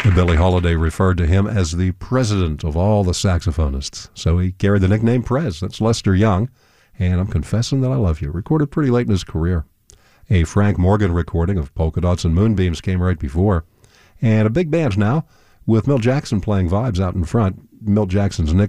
Billie Holiday referred to him as the president of all the saxophonists. So he carried the nickname Prez. That's Lester Young. And I'm Confessing That I Love You, recorded pretty late in his career. A Frank Morgan recording of Polka Dots and Moonbeams came right before. And a big band now, with Milt Jackson playing vibes out in front. Milt Jackson's